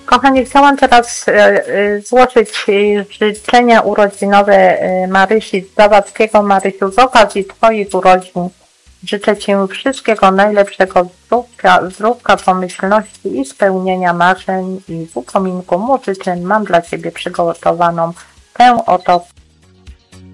Kochani, chciałam teraz złożyć życzenia urodzinowe Marysi z Zawadzkiego. Marysiu, z okazji Twoich urodzin życzę Ci wszystkiego najlepszego, zdrówka, pomyślności i spełnienia marzeń. I w upominku muzycznym mam dla Ciebie przygotowaną tę oto